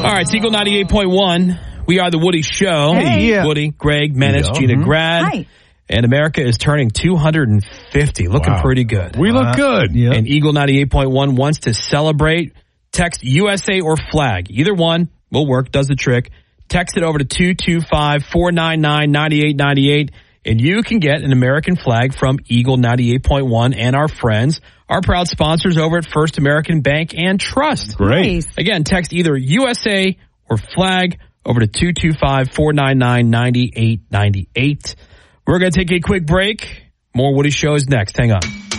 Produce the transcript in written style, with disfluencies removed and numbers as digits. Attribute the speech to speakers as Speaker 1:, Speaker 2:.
Speaker 1: right, it's Eagle 98.1. We are the Woody Show.
Speaker 2: Hey. Yeah.
Speaker 1: Woody, Greg, Menace, Gina, Grad.
Speaker 3: Hi.
Speaker 1: And America is turning 250. Looking pretty good.
Speaker 2: We look good.
Speaker 4: Yeah.
Speaker 1: And Eagle 98.1 wants to celebrate. Text USA or flag. Either one will work, does the trick. Text it over to 225-499-9898. And you can get an American flag from Eagle 98.1 and our friends, our proud sponsors over at First American Bank and Trust.
Speaker 2: Great.
Speaker 3: Nice.
Speaker 1: Again, text either USA or flag over to 225-499-9898. We're going to take a quick break. More Woody Show is next. Hang on.